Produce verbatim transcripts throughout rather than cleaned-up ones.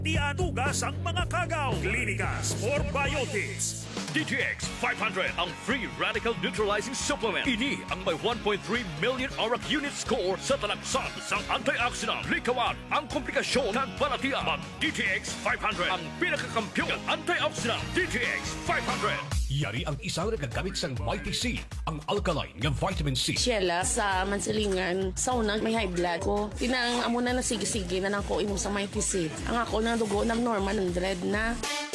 Tian tugas ang mga kagaw. Clinicas for Biotics. D T X five hundred, ang free radical neutralizing supplement. Ini ang may one point three million auric unit score sa talaksan sang antioxidant. Likawan ang komplikasyon ng balatian. Mag D T X five hundred, ang pinakakampyon ng antioxidant. D T X five hundred. Yari ang isang nagagamit sang Mighty C, ang alkaline nga vitamin C. Sheila, sa mansilingan, sauna, may high blood ko. Tinang amo na sige-sige na nang ko imo sa Mighty C. Ang ako na dugo ng normal ng dread na.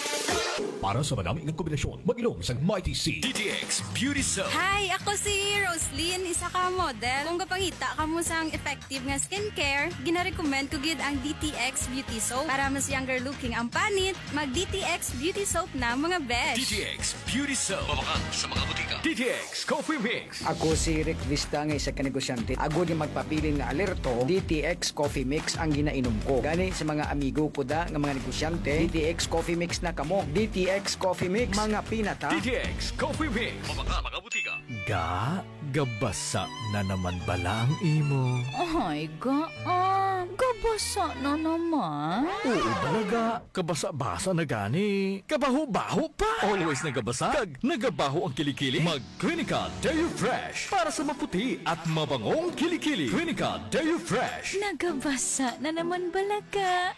Para sa madaming ng kombinasyon, mag-inom sang Mighty C. D T X Beauty Soap. Hi, ako si Roslyn, isa ka model. Kung kapangita ka mo sang effective nga skincare, gina-recommend ko gid ang D T X Beauty Soap. Para mas younger looking ang panit, mag D T X Beauty Soap na mga besh. D T X Beauty Soap. Mabakan sa mga butika. D T X Coffee Mix. Ako si Rick Vista nga isa ka negosyante. Ako di magpapilin nga alerto, D T X Coffee Mix ang ginainom ko. Gani sa mga amigo ko da nga mga negosyante, D T X Coffee Mix na kamo. D T X Coffee Mix, mga pinata. D T X Coffee Mix. Mabakan mga butika. Ga, gabasa na naman bala ang imo. Ay, ga, ah, gabasa na naman. Oo talaga, kabasa-basa na gani. Kabaho-baho pa. Always nagabasa, kag nagabaho ang kilikili. Mag Clinica Deo Fresh para sa maputi at mabangong kilikili. Clinica Deo Fresh. Nagabasa na naman balaga.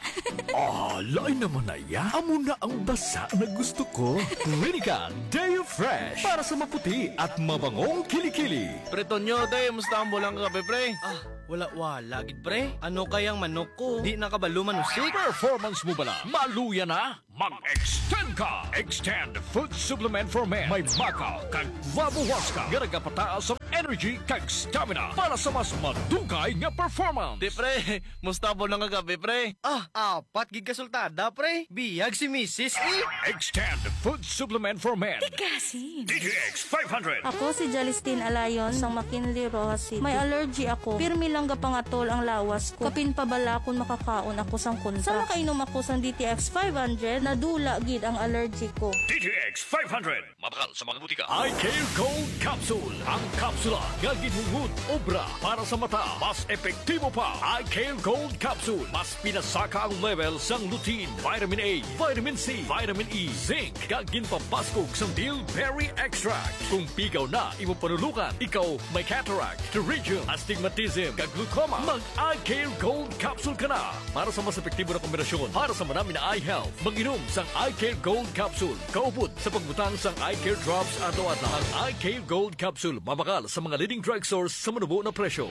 Ah, lain naman na ya. Amo na ang basa na gusto ko. Clinica Deo Fresh para sa maputi at mabangong kilikili. Pretonyo, day, musta ang bulang kape, pre? Ah, wala-wala, gid, pre. Ano kayang manok ko? Di nakabalo manusik? Performance mo bala? Maluya na? Mag-extend ka! Extend Food Supplement for Men. May makaw kag vabuwaska. Garagapataas ang energy kag stamina para sa mas madugay nga performance. Di, pre, musta ang bulang kape, pre? Ah, apat gid kasultada, pre. Biyag si Missus eh. Extend Food Supplement for Men. Tigasin. D T X five hundred. Ako si Jalistin Alayon sang McKinley Rojas. May allergy ako. Pirmi lang gapangatol ang lawas ko. Kapin pa bala kung makakaon ako sang kunta. Sa makainom ako sang D T X five hundred, nadula gid ang allergy ko. D T X five hundred. Mabakal sa mga butika. I Care Gold Capsule. Ang kapsula nga ginhungod obra para sa mata. Mas epektibo pa. I Care Gold Capsule. Mas pinasaka ang level sang lutein, vitamin A, vitamin C, vitamin E, zinc. Gagin pampaskog sang Dillberry Extract. Kung pigaw na imo panulukan, ikaw may cataract, pterygium, astigmatism, kag glaucoma, mag-I Care Gold Capsule ka na. Para sa mas epektibo na kombinasyon, para sa marami na eye health, mag-inom sang I Care Gold Capsule. Kaupod sa pagbutang sang I Care Drops ato-adlaw. Ang I Care Gold Capsule, mabakal sa mga leading drugstores sa manubo na presyo.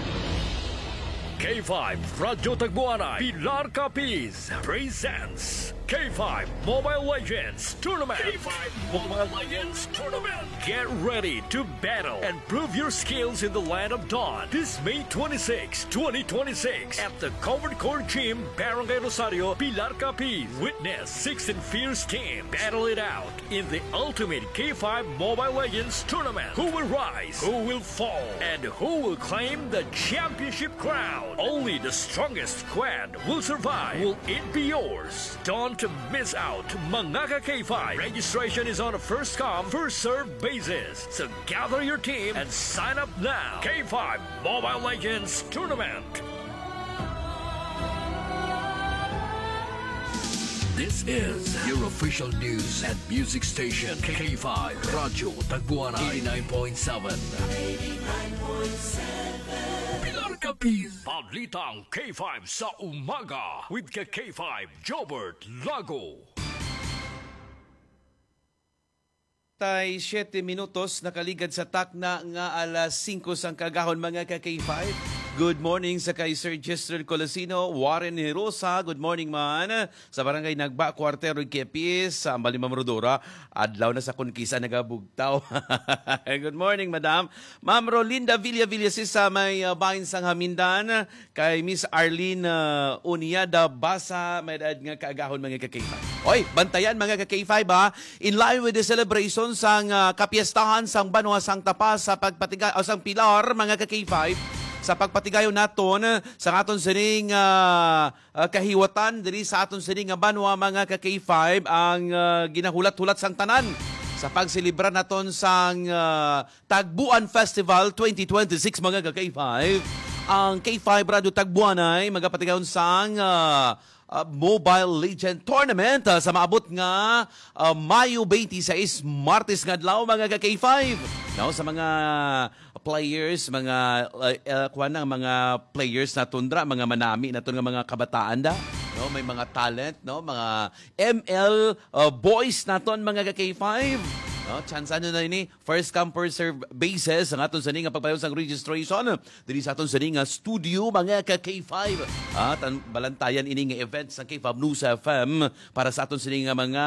K five Radyo Tagbuanay Pilar Capiz presents K five Mobile Legends Tournament. K five Mobile Legends Tournament. Get ready to battle and prove your skills in the land of dawn. This May twenty-sixth, twenty twenty-six at the Covered Court Gym, Barangay Rosario, Pilar Capiz. Witness six and fierce teams battle it out in the ultimate K five Mobile Legends Tournament. Who will rise? Who will fall? And who will claim the championship crown? Only the strongest squad will survive. Will it be yours? Don't miss out, mga K five. Registration is on a first come, first served basis. So gather your team and sign up now. K five Mobile Legends Tournament. This is your official news and music station. K five Radyo Tagbuanay eighty-nine point seven. eighty-nine point seven. Pilar Capiz. Balitang K five sa umaga with K five Jobert Lago. Tay siyete minutos nakaligad sa takna nga alas singko sang kagahon mga ka K five. Good morning sa kay Sir Jester Colasino, Warren Hirosa. Good morning man. Sa barangay Nagba, Cuartero, Kepis, sa Ambalimam Rodora. Adlaw na sa Kunkisa, nagabugtaw. Good morning, madam. Ma'am Rolinda Villa Villasis sa may uh, bahin sang Hamindan. Kay Miss Arlene uh, Uniada Basa, may edad nga kaagahon mga ka K five. Oy, bantayan mga ka K five ha. In line with the celebration sang uh, kapiestahan sang Banwa sang Tapas sa pagpatiga o sang Pilar mga ka K five. Sa pagpatigayon naton sa aton sining uh, uh, kahiwatan diri sa aton sining nga Banwa mga ka K five ang uh, ginahulat-hulat sang tanan sa pagselebrar naton sang uh, Tagbuan Festival twenty twenty-six mga ka K five. Ang K five Radio Tagbuanay magapatigayon sang uh, uh, Mobile Legend Tournament uh, sa maabot nga uh, Mayo twenty-six, Martes nga adlaw mga ka-K five. No, sa mga players, mga uh, uh, kuha ng mga players na tundra, mga manami na nga mga kabataan da. No, may mga talent, no, mga M L uh, boys naton mga ka-K five. No, chance ano na ini first come first serve basis ang aton sa nga pagpayon sa registration diri sa aton sa nga studio mga ka K five at ang balantayan ini nga event sa K five News F M para sa aton sa nga mga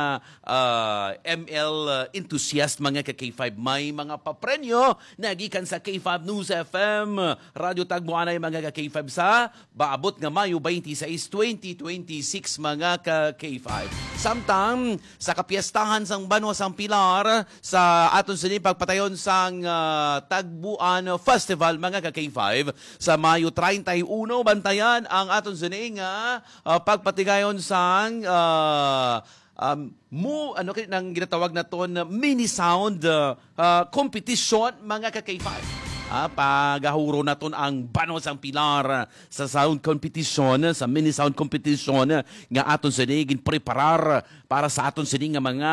uh, M L enthusiast mga ka K five. May mga papremyo na gikan sa K five News F M Radio Tagbuanay mga ka K five sa baabot nga Mayo twenty-six, twenty twenty-six mga ka K five. Samtang sa kapiestahan sang Banwa sang Pilar sa aton sini pagpatayon sang uh, Tagbuan Festival mga ka K five sa Mayo thirty-one, bantayan ang aton sini nga uh, pagpatigayon sang uh, um, mo ano kay nang ginatawag naton mini sound uh, uh, competition mga ka K five. Ah, pagahuro naton ang Banwa sang Pilar sa sound competition, sa mini sound competition nga aton sini ginpreparar para sa aton sini nga mga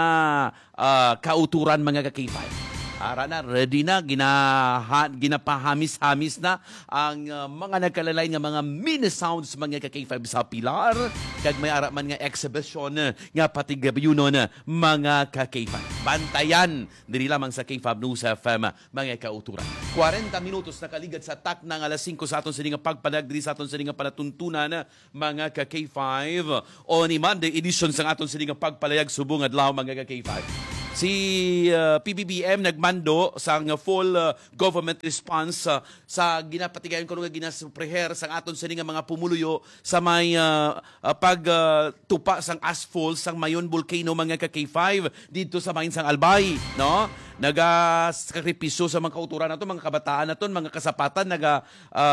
uh, kauturan mga ka K five. Ara na, ready na, ginaha, ginapahamis-hamis na ang uh, mga nagkalalay nga mga mini sounds mga ka K five sa Pilar. Kag may araman nga exhibition nga pati gabiyunon mga ka K five. Bantayan, diri lamang sa K five News F M mga kauturan. forty minutos na kaligad sa tak ng alas five sa aton sining pagpalag diri sa aton sining palatuntunan mga ka K five. O ni Monday edition sa aton sining pagpalayag subong adlaw mga ka K five. Si uh, P B B M nagmando sa full uh, government response uh, sa ginapatigayon ko nga ginasupreher sa aton sa nga mga pumuluyo sa may uh, uh, pagtupa uh, sang asphalt sang Mayon Volcano mga ka K five dito sa main sang Albay, no? Nagasakripisyo sa mga kauturan nato, mga kabataan nato, mga kasapatan naga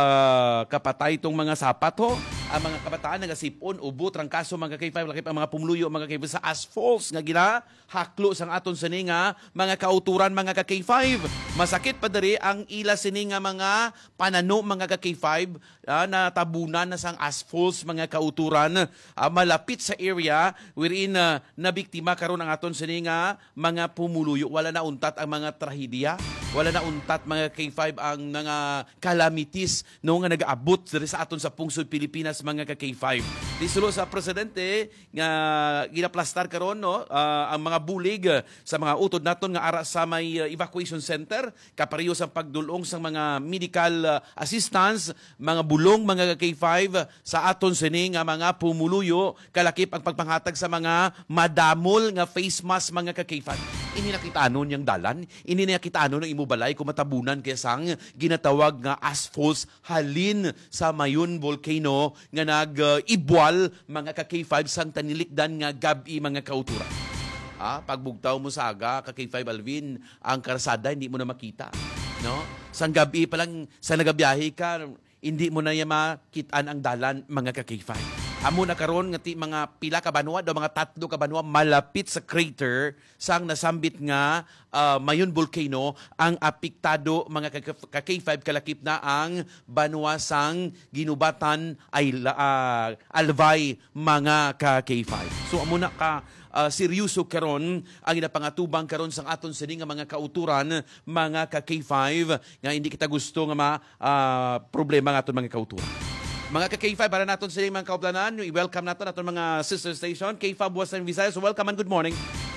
uh, kapatay itong mga sapat ho. Ang mga kabataan nagasipon ubo trangkaso mga K five lakip ang mga pumuluyo mga K five sa asphalt nga gina haklo sang aton sini nga mga kauturan mga ka K five. Masakit pa diri ang ila sini nga mga panano mga ka K five uh, na tabunan na sang asphalt mga kauturan uh, malapit sa area wherein uh, nabiktima karon ang aton sini nga mga pumuluyo. Wala na untat ang mga trahedya, wala na untat mga K five ang mga calamities no nga nag-abot diri sa aton sa pungsod Pilipinas mga ka K five. Disulo sa presidente nga ginaplastar karon no uh, ang mga bulig uh, sa mga utod naton nga ara sa may uh, evacuation center kapareho sa pagdulong sa mga medical uh, assistance, mga bulong mga ka K five sa aton sini nga mga pumuluyo kalakip ang pagpanghatag sa mga madamol nga face mask mga ka K five. Ini nakita anon yang dalan, ini nakita anon ng imubalay kung matabunan kaya sang ginatawag nga asphalt halin sa Mayon Volcano nga nag-ibwal uh, mga ka K five sang tanilikdan nga gabi mga kauturan. Ah, pagbugtaw mo sa aga ka K five Alvin, ang karsada hindi mo na makita, no? Sang gabi pa lang sa nagabiyahe ka, hindi mo na ya makitaan ang dalan mga ka K five. Amo na karon nga ti mga pila ka banwa do mga tatlo ka banwa malapit sa crater sang nasambit nga uh, Mayon Volcano ang apektado mga ka K five kalakip na ang banwa sang ginubatan ay uh, Albay mga ka K five. So amo na ka uh, seryoso karon ang inapangatubang karon sang aton sini nga mga kauturan mga ka K five nga hindi kita gusto nga ma uh, problema nga aton mga kauturan. Mga ka K five, para natin sa mga kauplanan, i-welcome natin natin mga sister station, K five Western Visayas. So welcome and good morning.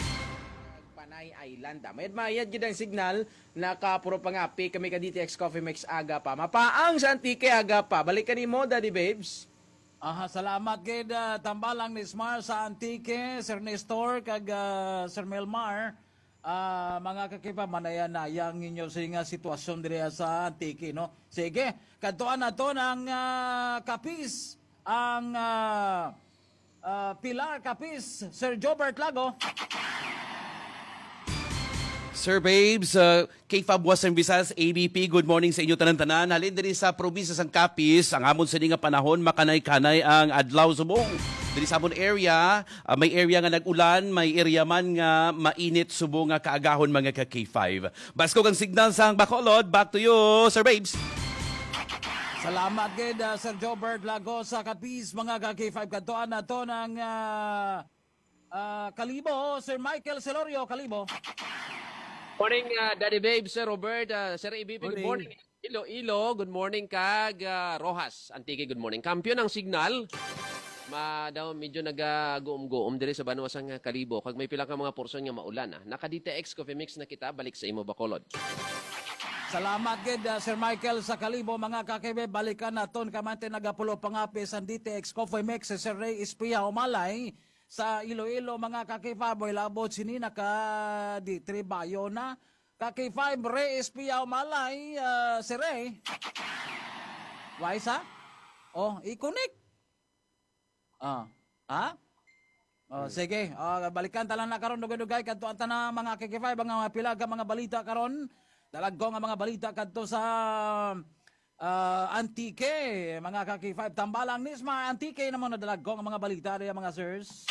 Panay Island. Mayad mayad yun ang signal na kapuro pangapi kami ka D T X Coffee Mix aga pa. Mapaang sa antike aga pa. Balik ka ni mo, Daddy Babes. Aha, salamat kay uh, tambalang ni Smar sa antike, Sir Nestor, kag uh, Sir Melmar. Uh, mga kakipa, manayan na yang inyo sa sitwasyon diri sa antike, no? Sige, kantuan na to ng uh, kapis, ang uh, uh, Pilar Kapis, Sir Jobert Lago. Sir Babes, uh, K five Western Visayas, A B P, good morning sa inyo tanan-tanan. Halin diri sa probinsya sang Kapis, ang amon sa nga panahon, makanay-kanay ang adlaw subong. Diri sa amon area, uh, may area nga nag-ulan, may area man nga mainit subong nga kaagahon mga ka K five. Basko kang signal sang Bacolod, back to you, Sir Babes. Salamat gid uh, Sir Jobert Lago sa Kapis mga ka K five kantuan na to ng uh, uh, Kalibo, Sir Michael Celorio Kalibo. Morning, uh, Daddy Babe, Sir Robert, uh, Sir E B P, good morning. Iloilo, good morning kag uh, Rojas, Antique, good morning. Kampiyon ang signal. Ma daw medyo nagaguom-guom diri sa Banwasang uh, Kalibo kag may pila ka mga porsyon nga maulan. Ah. Naka D T X Coffee Mix na kita balik sa imo Bacolod. Salamat gid uh, Sir Michael sa Kalibo mga kakebe balikan naton kamante nagapulo pangapi sa D T X Coffee Mix sa Sir Ray Espia Umalay sa Iloilo mga kakeba boy labot sinina ka di Tribayo na Kaki five, Ray Espia Umalay, uh, si Ray. Waisa? Oh, ikunik. Ah, ha? Oh, sige. Uh, balikan talang na karon dugay-dugay kadto anta na mga Kaki five ang mga pila ka mga balita karon. Dalagko nga mga balita kadto sa uh, Antique, mga Kaki five tambalang nisma Antique namon na dalagko nga mga balita diya mga sirs.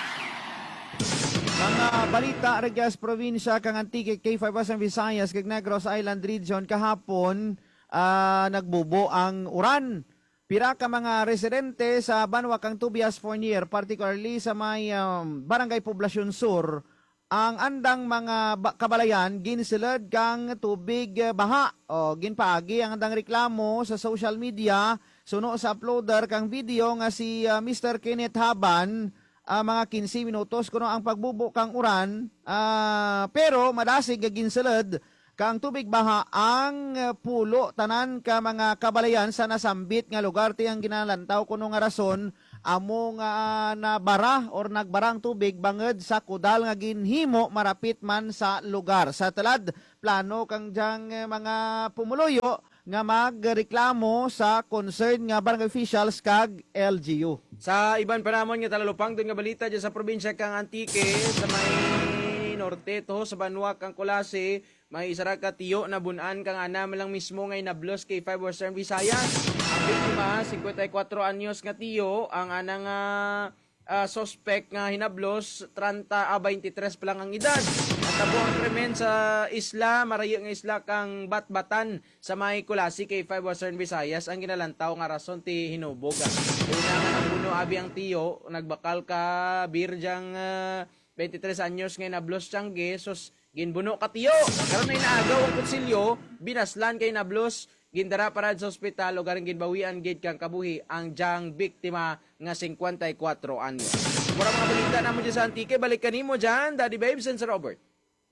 Mga balita regas probinsya kang Antique K five Western Visayas kag Negros Island Region kahapon uh, nagbubo ang uran. Pira ka mga residente sa Banwa kang Tubias Fournier, particularly sa may um, Barangay Poblacion Sur, ang andang mga kabalayan ginsilad kang tubig uh, baha. O ginpaagi ang andang reklamo sa social media suno sa uploader kang video nga si uh, Mister Kenneth Haban. Uh, mga fifteen minutos kuno ang pagbubo kang uran uh, pero madasig ginsalad kang tubig baha ang uh, pulo tanan ka mga kabalayan sa nasambit nga lugar ti ang ginalantaw kuno nga rason amo nga uh, nabara or nagbarang tubig banged sa kudal nga ginhimo marapit man sa lugar sa talad plano kang jang uh, mga pumuloyo nga magreklamo sa concern nga barangay officials kag L G U. Sa iban pa namon nga talalupang doon nga balita dyan sa probinsya kang Antique, sa may norte to, sa Banwa kang Colase, may isara ka tiyo na bunan kang anam lang mismo ngay nablos K five Western Visayas. Ang biktima, fifty-four anyos nga tiyo, ang anang uh, uh, suspect nga hinablos, thirty, ah, twenty-three pa lang ang edad. At abo ang krimen sa isla, marayo nga isla kang Batbatan sa may Colase K five Western Visayas, ang ginalantaw nga rason ti hinubog. Una nga nabuno abi ang tiyo, nagbakal ka birjang uh, twenty-three anyos nga nablos tiyangge, sos ginbuno ka tiyo. Karon na inaagaw ang konsilyo, binaslan kay nablos, gindara parad sa ospital o garing ginbawian gid kang kabuhi ang jang biktima nga fifty-four anyos. Mura mga balita namo dyan sa Antique, balik kanimo dyan, Daddy Babes and Sir Robert.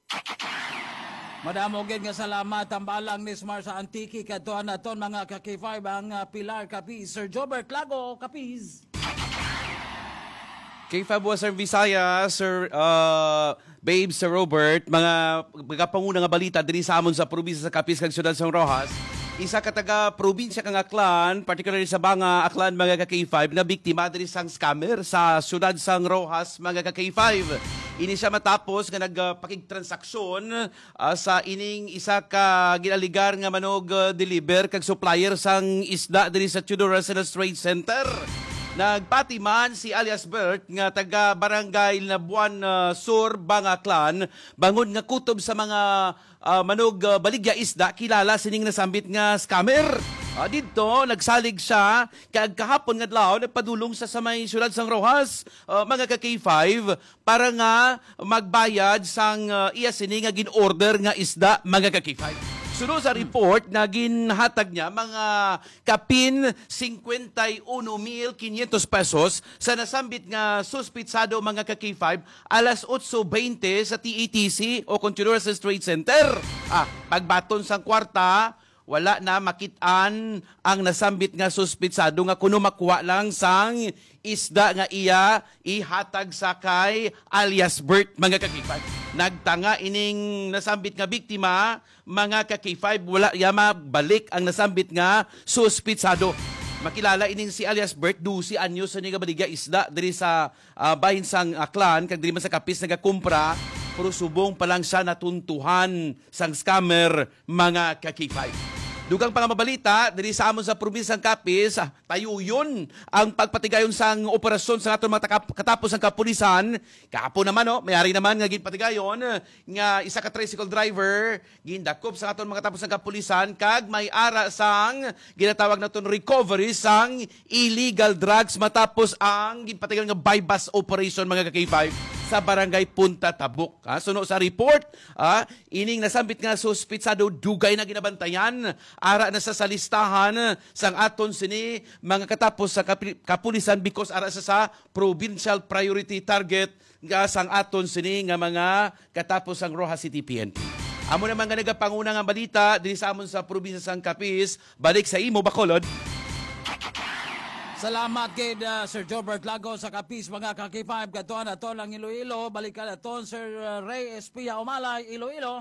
Madamo gid nga salamat ang balang ni Smar sa Antique kadtuan naton mga ka K five ang uh, Pilar Capiz, Sir Jobert Lago Capiz. K five Western Visayas, Sir uh, Babe, Sir Robert, mga pagkapanguna nga balita diri sa amon sa probinsya sa Capiz kag siyudad sa Rojas. Isa ka taga probinsya kang Aklan, particularly sa Banga Aklan mga ka K five na biktima diri sang scammer sa siyudad sang Rojas mga ka K five. Ini siya matapos nga nagpakigtransaksyon uh, sa ining isa ka ginaligar nga manog uh, deliver kag supplier sang isda diri sa Tudor Residence Trade Center. Nagpatiman si alias Bert nga taga barangay Labuan uh, Sur, Bangaklan, bangon nga kutob sa mga uh, manog uh, baligya isda, kilala sining nasambit nga scammer. Uh, dito, nagsalig siya, kag kahapon nga adlaw nagpadulong sa samay siyudad sang Rojas, uh, mga ka K five, para nga magbayad sang uh, iya sining nga gin-order nga isda, mga ka K five. Sunod sa report na ginhatag niya mga kapin fifty-one mil quinientos pesos sa nasambit nga suspitsado mga ka K five alas eight twenty sa T A T C o Continuous Trade Center. Ah, pagbaton sang kwarta, wala na makitaan ang nasambit nga suspitsado nga kuno makuha lang sang isda nga iya ihatag sa kay alias Bert mga ka K five. Nagtanga ining nasambit nga biktima, mga ka K five, wala yama balik ang nasambit nga suspitsado. Makilala ining si alias Bert, twelve anyos sa niga baligya isda diri sa uh, bahin sang Aklan, kag diri man sa Capiz nagakumpra, pero subong pa lang siya natuntuhan sang scammer mga ka K five. Dugang pang mabalita, diri sa amon sa probinsang Capiz, ah, tayo yun ang pagpatigayon sang operasyon sa atong mga taka- katapos ang kapulisan. Kahapon naman, no, mayari naman nga ginpatigayon nga isa ka tricycle driver gindakop sa atong mga katapos ang kapulisan kag may ara sang ginatawag naton recovery sang illegal drugs matapos ang ginpatigayon nga buy bus operation mga ka-K five sa barangay Punta Tabuk. Ha? Suno sa report, ha? Ining nasambit nga suspitsado dugay na ginabantayan ara na sa salistahan sang aton sini mga katapos sa kapi- kapulisan because ara sa sa provincial priority target nga sang aton sini nga mga katapos ang Rojas City P N P. Amo naman nga nagapanguna nga balita diri sa amon sa probinsya sang Capiz, balik sa imo Bacolod. Salamat kay uh, Sir Jobert Lago sa Capiz, mga ka-K five. Katuan na to lang Iloilo. Balikan na to Sir uh, Ray Espia Umalay, Iloilo.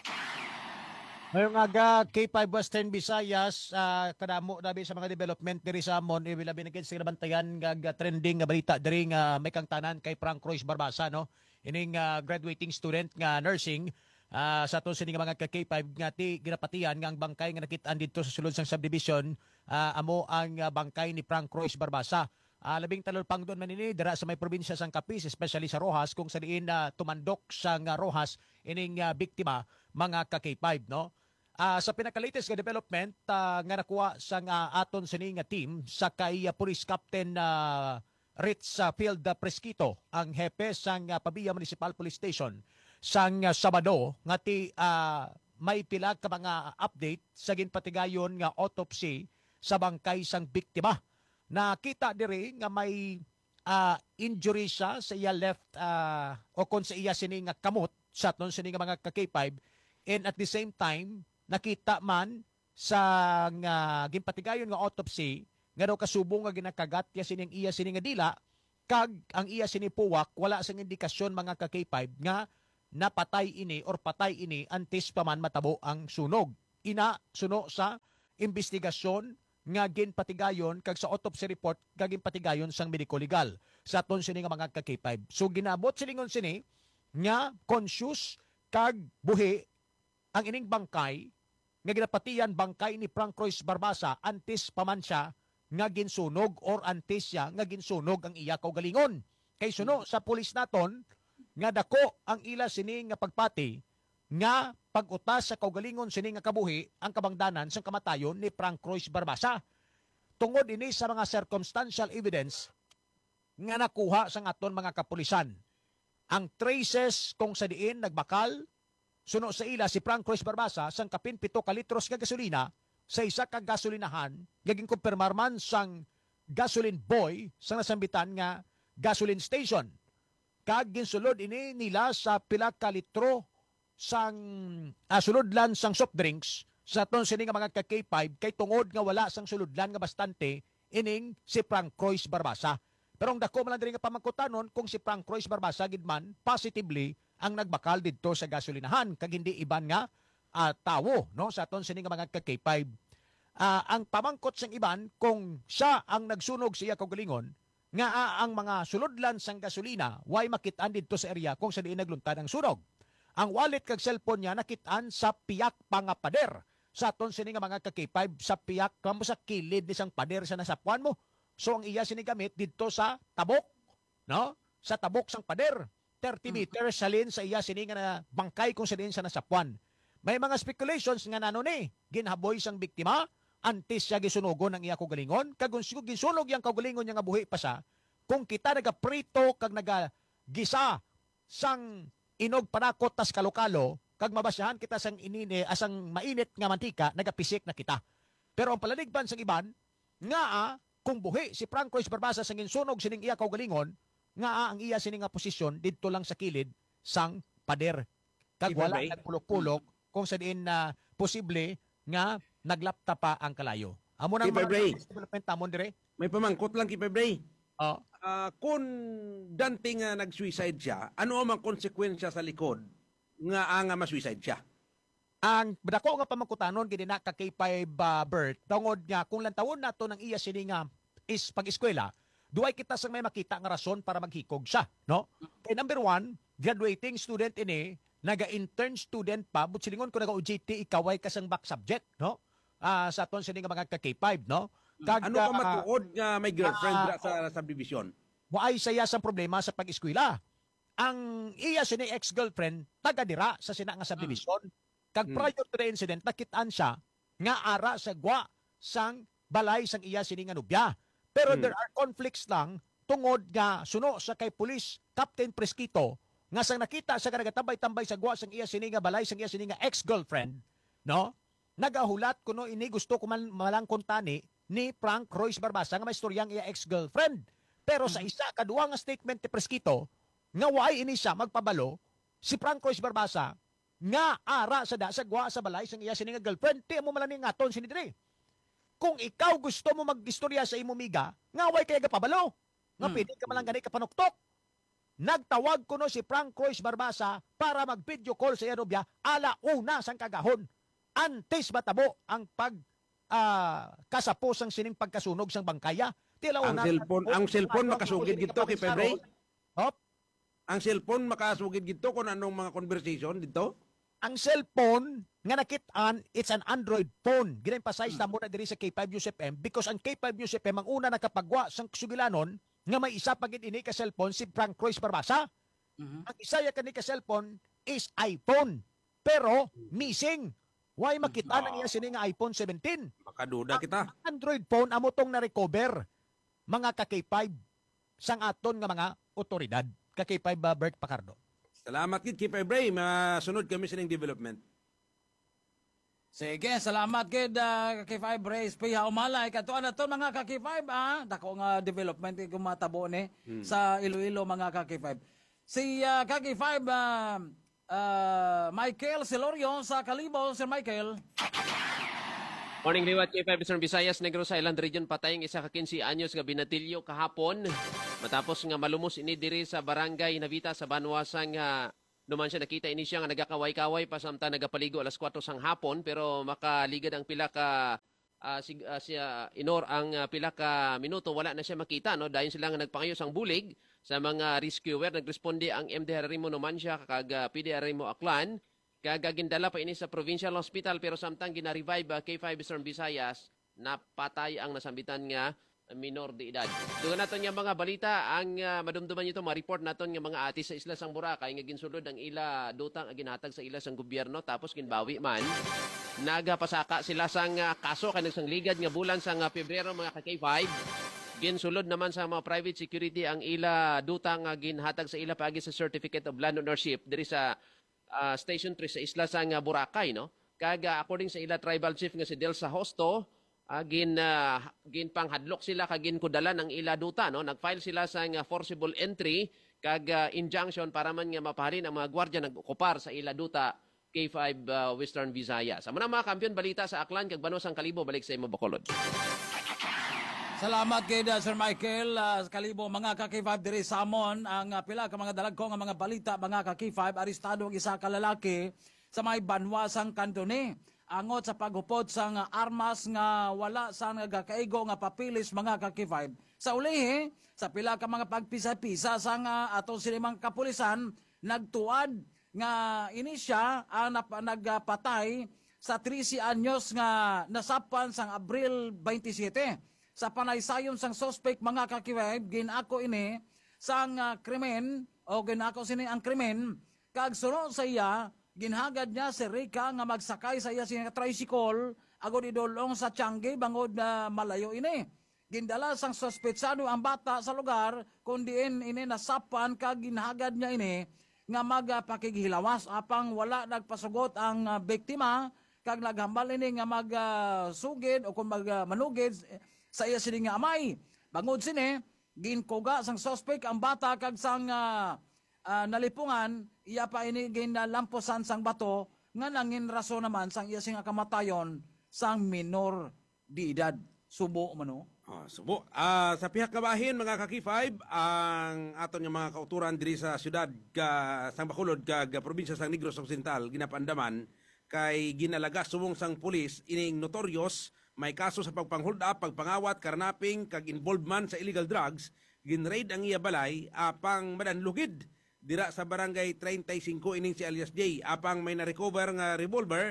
Ngayong aga, K five Western Visayas, uh, kadamo dabi sa mga development diri sa amon, ibilabi na sa nabantayan nga trending nga balita diri nga may kang tanan kay Frank Royce Barbasa, no? Ining uh, graduating student nga nursing uh, sa aton sini nga mga ka-K five nga ti ginapatian nga ang bangkay nga nakitaan dito sa sulod sang subdivision. Uh, amo ang uh, bangkay ni Frank Royce Barbasa. Uh, labing talol pang doon manini dira sa may probinsya sang Capiz, especially sa Rojas, kung sa diin na uh, tumandok sang uh, Rojas ining uh, biktima mga ka-K five, no? Uh, sa pinaka-latest nga development uh, nga nakuha sang uh, aton sini nga team sa kay uh, Police Captain uh, Ritz uh, Field uh, Presquito, ang hepe sang uh, Pabia Municipal Police Station sang uh, Sabado nga ti uh, may pila ka mga update sa ginpatigayon nga autopsy sa bangkay sang biktima. Nakita diri nga may uh, injury siya sa iya left uh, o kon sa iya sini nga kamot sa aton sini nga mga ka-K five, and at the same time nakita man sa nga ginpatigayon nga autopsy nga daw kasubong nga ginakagat ya sining iya sini nga dila kag ang iya sini puwak wala sang indikasyon mga ka-K five nga napatay ini or patay ini antes pa man matabo ang sunog. Ina suno sa investigasyon nga ginpatigayon kag sa autopsy report kag ginpatigayon sang medico legal sa aton sini nga mga ka-K five. So ginabot silingon sini nga conscious kag buhi ang ining bangkay nga ginapatian bangkay ni Frank Royce Barbasa antes pa man siya nga ginsunog or antes siya nga ginsunog ang iya kaugalingon. Kay suno sa pulis naton nga dako ang ila sini nga pagpati nga pag-utas sa kaugalingon sini nga kabuhi ang kabangdanan sang kamatayon ni Frank Royce Barbasa. Tungod ini sa mga circumstantial evidence nga nakuha sang aton mga kapulisan. Ang traces kung sa diin nagbakal suno sa ila si Frank Royce Barbasa sang kapin pito ka litros nga gasolina sa isa ka gasolinahan gaging kumpirmar man sang gasoline boy sang nasambitan nga gasoline station. Kag ginsulod ini nila sa pila ka litro sang uh, suludlan sang soft drinks sa aton sini nga mga ka-K five kay tungod nga wala sang suludlan nga bastante ining si Frank Royce Barbasa. Pero ang dako man lang diri nga pamangkutanon kung si Frank Royce Barbasa gidman positively ang nagbakal didto sa gasolinahan kag hindi iban nga uh, tawo, no, sa aton sini nga mga ka-K five. Uh, ang pamangkot sang iban kung siya ang nagsunog siya kaugalingon nga uh, ang mga suludlan sang gasolina way makitaan didto sa area kung sa diin nagluntad ang sunog. Ang wallet kag cellphone niya nakitaan sa piyak pangapader sa aton sini nga mga ka-K five sa piyak kamo sa kilid ni sang pader sa nasapuan mo. So ang iya sini gamit didto sa tabok, no? Sa tabok sang pader. thirty meters salin sa iya sini nga na bangkay kung sa diin sa nasapuan. May mga speculations nga nano ni ginhaboy sang biktima antes siya gisunogon ang iya kaugalingon kag kung gisunog yang kaugalingon niya nga buhi pa sa kung kita nagaprito kag nagagisa sang inog panakot tas kalokalo kag mabasyahan kita sang inine asang mainit nga mantika nagapisik na kita. Pero ang palaligban sang iban nga ah, kung buhi si Frank Royce Barbasa sang insunog sining iya kaugalingon nga ah, ang iya sining nga posisyon didto lang sa kilid sang pader kag wala nagpulok-pulok kung sa diin na uh, posible nga naglapta pa ang kalayo. Amo nang mga development tamon dire. May pamangkot lang kay Pebre. Oh. Uh, kung dante nga nag-suicide siya, ano ang konsekwensya sa likod nga ang ma-suicide siya? Ang dako nga pamangkutanon gid na ka K five uh, Bert, tungod nga kung lantawon nato ng iya sini nga is pag-eskwela, duay kita sang may makita nga rason para maghikog siya, no? Kay number one, graduating student ini, naga-intern student pa, but silingon ko naga-O J T, ikaway kasang back subject, no? ah, sa aton sini nga mga ka-K five, no? Kag, Ano ka ah, matuod nga may girlfriend ah, dira sa subdivision? waay saya sa problema sa pag-eskwela. Ang iya sini ex-girlfriend taga dira sa sina nga subdivision. Kag Hmm. prior to the incident nakitaan siya nga ara sa gwa sang balay sang iya sini nga nobya. Pero Hmm. there are conflicts lang tungod nga suno sa kay police Captain Presquito nga sang nakita sa nagatabay-tambay sa gwa sang iya sini nga balay sang iya sini nga ex-girlfriend, no? Nagahulat kuno ini gusto ko man malang kontani ni Frank Royce Barbasa nga may istoryang iya ex-girlfriend. Pero sa isa kaduwa nga statement ni Presquito nga waay ini siya magpabalo si Frank Royce Barbasa nga ara sa da sa gwa sa balay sang iya sini nga girlfriend ti mo malani ngaton sini diri. Kung ikaw gusto mo magistorya sa imo miga, nga way kay gapabalo. Nga Hmm. pwede ka malang gani kapanuktok. Nagtawag kuno si Frank Royce Barbasa para mag-video call sa iya nobya ala una sang kagahon. Antes matabo ang pag ah, kasapo sang sining pagkasunog sang bangkaya. Tila Ang una- cellphone, ang cellphone Ano, makasugid hindi gito ka kay pa Pebre? Hop. Ang cellphone makasugid gito kung anong mga conversation dito? Ang cellphone nga nakitaan, it's an Android phone. Gina-emphasize na muna diri sa K five News F M because ang K five News F M ang una nakapagwa sang sugilanon nga may isa pagid ini ka cellphone si Frank Royce Barbasa. Ang isa ya kani ka cellphone is iPhone. Pero missing. Why makita nang iya sini nga iPhone seventeen? Makaduda kita. Android phone amo tong na-recover mga ka K five sang aton nga mga otoridad. Ka K five uh, Bert Pacardo. Salamat kid kay Pebre, masunod kami sa ning development. Sige, salamat kid uh, K five Race Piha Umalay. Katuan na to mga ka K five ah. Dako nga development kung matabo ni Hmm. sa Iloilo mga ka K five. Si uh, ka K five uh, uh, Michael Silorio sa Kalibo, Sir Michael. Morning liwat K five Eastern Visayas, Negros Island Region, patayng isa ka kinsi anyos nga binatilyo kahapon. Matapos nga malumos ini diri sa barangay Navita sa Banwasang nga duman siya nakita ini siya nga nagakaway-kaway pa samtang nagapaligo alas kwatro sang hapon pero makaligad ang pila ka uh, si, uh, siya inor ang uh, pila ka minuto wala na siya makita no dahil sila nga nagpangayo sang bulig sa mga rescuer nagresponde ang M D Harimo Numancia kag uh, P D Harimo Aklan kag gindala pa ini sa provincial hospital pero samtang gina-revive uh, K five Eastern Visayas napatay ang nasambitan nga minor de edad. Doon naton nga mga balita ang uh, madumduman nito ma-report naton nga mga ati sa isla sang Boracay nga ginsulod ang ila dutang ginhatag sa ila sang gobyerno tapos ginbawi man nagapasaka sila sang uh, kaso kanang sang ligad nga bulan sang uh, Pebrero mga ka K five. Ginsulod naman sa mga private security ang ila dutang nga ginhatag sa ila paagi sa certificate of land ownership diri sa uh, Station three sa isla sang uh, Boracay no. Kag uh, according sa ila tribal chief nga si Delsa Hosto Uh, gin uh, gin panghadlok sila kag gin kudalan ang ila duta no nagfile sila sa nga forcible entry kag uh, injunction para man nga mapahalin ang mga gwardiya nag-okupar sa ila duta K five uh, Western Visayas. Amo na mga kampiyon balita sa Aklan kag Banosang Kalibo balik sa imo Bacolod. Salamat kay uh, Sir Michael uh, Kalibo mga ka K five diri sa amon ang uh, pila ka mga dalagko nga mga balita mga ka K five arestado ang isa ka lalaki sa may Banwasang Kantone. Angot sa paghupot sa nga armas nga wala sa nagakaigo nga papilis mga ka K five. Sa ulihi, sa pila ka mga pagpisa-pisa sa nga atong silimang kapulisan, nagtuad nga ini siya ang nap- nagpatay sa trisi anyos nga nasapan sang Abril twenty-seven. Sa panaysayon sang suspect mga ka K five, ginako ini sang uh, krimen o ginako sini ang krimen kag sunod sa iya ginhagad niya si Rica nga magsakay sa iya siya tricycle agod idulong sa Tiangge bangod na malayo ini. Gindala sang suspetsado ang bata sa lugar kundiin ini nasapan kag ginhagad niya ini nga magpakighilawas apang wala nagpasugot ang uh, biktima kag naghambal ini nga magsugid uh, o kung magmanugid uh, sa iya sini nga amay. Bangod sini ginkuga sang suspect ang bata kag sang uh, uh, nalipungan iya pa ini ginalamposan sang bato nga nangin rason naman sang iya singa kamatayon sang minor di edad. Subo mano. Ah, subo. Ah, sa pihak kabahin mga ka K five ang aton nga mga kauturan diri sa syudad ka sang Bacolod kag probinsya sang Negros Occidental ginapandaman kay ginalagas subong sang pulis ining notorious may kaso sa pagpanghold up, pagpangawat, karnaping kag involvement sa illegal drugs ginraid ang iya balay apang madanlugid dira sa barangay thirty-five ining si alias J apang may na-recover nga revolver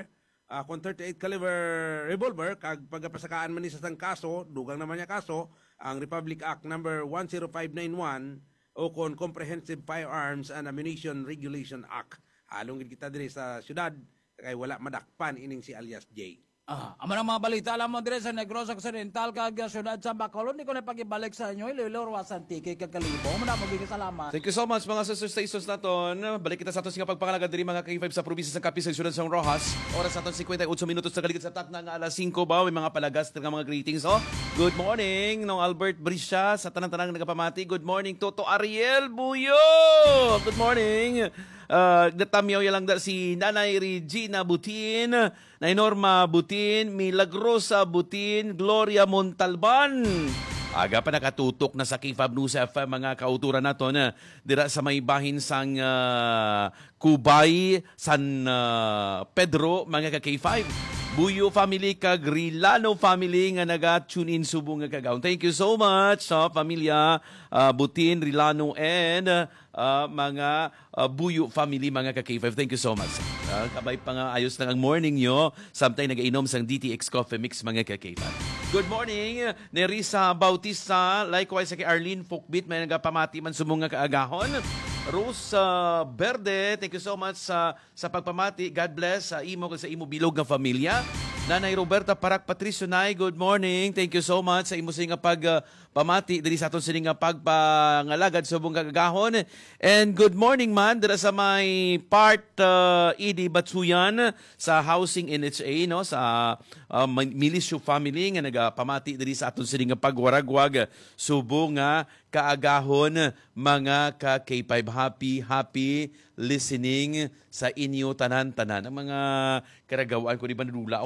uh, kung thirty-eight caliber revolver kag pagapasakaan man ni sa sang kaso, dugang naman niya kaso, ang Republic Act number one oh five nine one o kon Comprehensive Firearms and Ammunition Regulation Act. Halong gid kita diri sa syudad kay wala madakpan ining si alias J. Ah, amo ng mga balita alam mo dire sa Negros Occidental kag syudad sa Bacolod, di ko na pagibalik sa inyo Iloilo Ruasan Tiki kag Kalibo. Mo na magiging salamat. Thank you so much mga sister stations naton. Balik kita sa aton singa pagpangalaga diri mga K five sa probinsya sa Capiz sa syudad sa Rojas. Oras naton fifty-eight minutos sa kaligid sa takna nga alas five ba may mga palagas nga mga greetings. Oh, good morning nong Albert Brisha sa tanang-tanang nagapamati. Good morning Toto Ariel Buyo. Good morning. Uh, natamyaw lang da si Nanay Regina Butin, Nay Norma Butin, Milagrosa Butin, Gloria Montalban. Aga pa nakatutok na sa K five News F M mga kauturan naton na dira sa may bahin sang uh, Kubay, San uh, Pedro mga ka K five. Buyo family kag Rilano family nga naga-tune in subong nga kagaon. Thank you so much sa pamilya uh, Butin, Rilano and uh, mga uh, Buyo family mga ka K five. Thank you so much. Uh, kabay pa nga ayos lang ang morning nyo. Samtay nag-inom sang D T X Coffee Mix mga ka K five. Good morning, Nerissa Bautista. Likewise sa kay Arlene Fokbit, may nagapamati man sumunga kaagahon. Rose uh, Verde, thank you so much sa, sa pagpamati. God bless sa imo sa imo bilog nga familia. Nanay Roberta Parak Patricio Nay, good morning. Thank you so much sa imo sa nga pag uh, pamati diri sa aton sini nga pagpangalagad subong kagahon. And good morning man dira sa may part uh, Idi Batsuyan sa Housing N H A no sa uh, Milisyo family nga nagapamati diri sa aton sini nga pagwaragwag subong nga kaagahon mga ka K five. Happy happy listening sa inyo tanan-tanan ang mga karagawaan ko di ba nalulaw.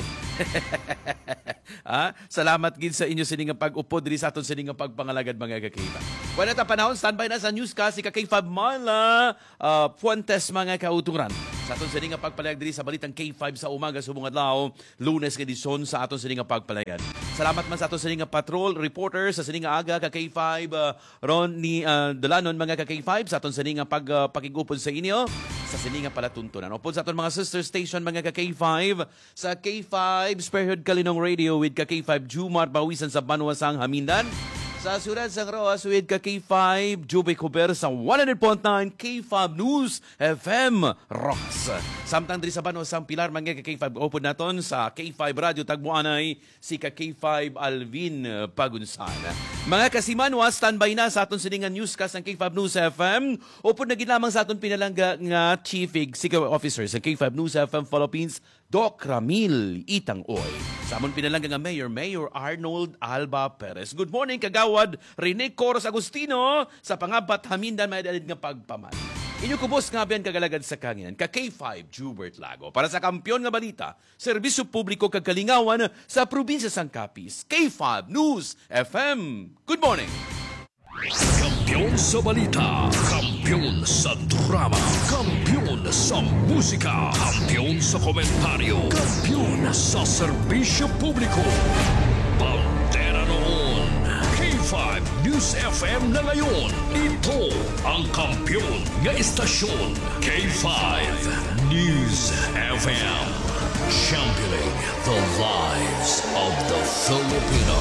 Ah, salamat gid sa inyo sining nga pag-upo diri sa aton sining nga pagpangalagad mga ka K five. Wala ta panahon standby na sa newscast si ka K five Mala uh, Fuentes mga kauturan. Sa aton sining nga pagpalayag diri sa balitang K five sa umaga subong adlaw, Lunes edisyon sa aton sining nga pagpalayag. Salamat man sa aton sining nga patrol reporter sa sining nga aga ka K five uh, Ron ni uh, Dalanon mga ka K five sa aton sining nga pag uh, pakigupod sa inyo sa sining nga palatuntunan. Upod sa aton mga sister station mga ka K five sa K five Spearhead Kalinong Radio with ka K five Jumar Bawisan sa Banwasang Hamindan. Sa Ciudad San Roas with ka K five Jube Cober sa one hundred point nine K five News F M Rojas. Samtang diri sa Banwasang Pilar mga ka K five upod naton sa K five Radio Tagbuanay si ka K five Alvin Pagunsan. Mga kasimanwa, standby na sa aton siningan newscast ng K five News F M. Upod na ginamang sa aton pinalangga nga Chief Executive Officer sa K five News F M Philippines, Doc Ramil Itang-Oy. Sa amon pinalangga nga Mayor, Mayor Arnold Alba Perez. Good morning, kagawad Rene Coros Agustino sa pangabat Hamindan may dalid nga pagpaman. Inyo kubos nga biyan kagalagad sa kanginan, ka K five Jubert Lago. Para sa kampiyon nga balita, serbisyo publiko kagalingawan sa probinsya sang Capiz. K five News F M. Good morning! Kampiyon sa balita, kampiyon sa drama, kampiyon sa musika, kampiyon sa komentaryo, kampiyon sa serbisyo publiko. Bandera noon, K five News F M na ngayon. Ito ang kampiyon nga istasyon, K five News F M. Championing the lives of the Filipino.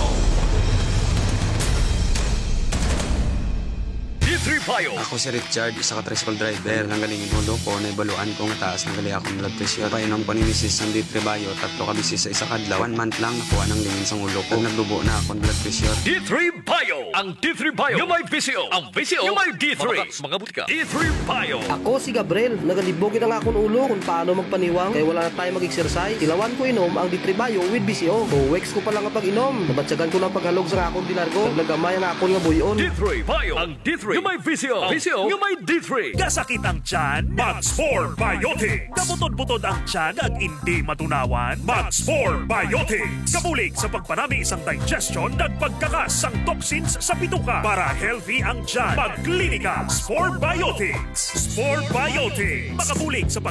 Payo. Ako si Richard, isa ka tricycle driver. Ang galing inulo ko, naibaluan ko nga taas ng gali akong blood pressure. Painom ko ni Missus ng D three Bayo, tatlo ka bisis sa isa kadlaw. One month lang nakuha ng lingin sa ulo ko. Nagdubo na akong blood pressure. D three Bayo. Ang D three Bayo. Yung may V C O. Ang V C O. Yung may D three. Mga butika. D three Bayo. Ako si Gabriel. Nagalibogin ang akong ulo kung paano magpaniwang. Kaya wala na tayo mag-exercise. Ilawan ko inom ang D three Bayo with V C O. O weeks ko pa lang ang pag-inom. Nabatsagan ko ng paghalog sa akong dinargo. Naglagamay ang akong nga buyon. D three Bayo. Ang D three. Yung may V C O. V C O. Yung may D three. Kasakit ang tiyan, Max four Biotics. Kabutod-butod ang tiyan at hindi matunawan, Max four Biotics. Kabulig sa pagpanami isang digestion at pagkakas ang toxins sa bituka para healthy ang tiyan. Magklinika, Spore Biotics. Spore Biotics. Makabulig sa pag